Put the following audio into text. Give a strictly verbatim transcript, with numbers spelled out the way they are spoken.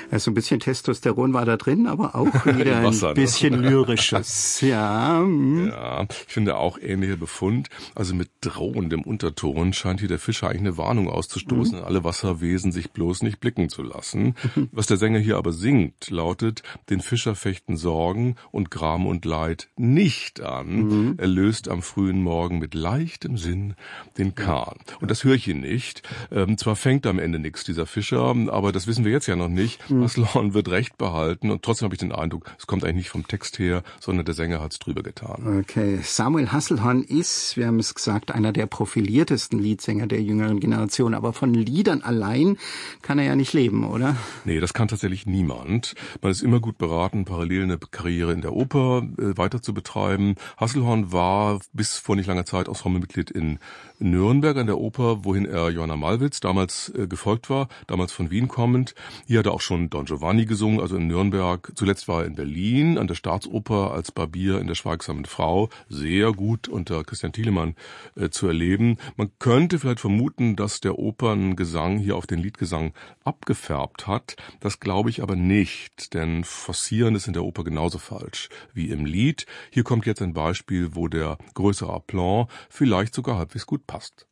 Ja, so ein bisschen Testosteron war da drin, aber auch wieder Wasser, ein bisschen ne? Lyrisches. Ja. Ja, ich finde auch ähnlicher Befund. Also mit drohendem Unterton scheint hier der Fischer eigentlich eine Warnung auszustoßen, mhm. alle Wasserwesen sich bloß nicht blicken zu lassen. Was der Sänger hier aber singt, lautet: Den Fischer fechten Sorgen und Gram und Leid nicht an. Mhm. Er löst am frühen Morgen mit leichtem Sinn den Kahn. Und das höre ich hier nicht. Ähm, zwar fängt am Ende nichts dieser Fischer, aber das wissen wir jetzt ja noch nicht. Mhm. Hasselhorn wird Recht behalten und trotzdem habe ich den Eindruck, es kommt eigentlich nicht vom Text her, sondern der Sänger hat's drüber getan. Okay, Samuel Hasselhorn ist, wir haben es gesagt, einer der profiliertesten Liedsänger der jüngeren Generation, aber von Liedern allein kann er ja nicht leben, oder? Nee, das kann tatsächlich niemand. Man ist immer gut beraten, parallel eine Karriere in der Oper äh, weiter zu betreiben. Hasselhorn war bis vor nicht langer Zeit Ensemblemitglied in Nürnberg an der Oper, wohin er Johanna Malwitz damals äh, gefolgt war, damals von Wien kommend. Hier hat er auch schon Don Giovanni gesungen, also in Nürnberg. Zuletzt war er in Berlin an der Staatsoper als Barbier in der Schweigsamen Frau, sehr gut unter Christian Thielemann äh, zu erleben. Man könnte vielleicht vermuten, dass der Operngesang hier auf den Liedgesang abgefärbt hat. Das glaube ich aber nicht, denn Forcieren ist in der Oper genauso falsch wie im Lied. Hier kommt jetzt ein Beispiel, wo der größere Aplomb vielleicht sogar halbwegs gut passt.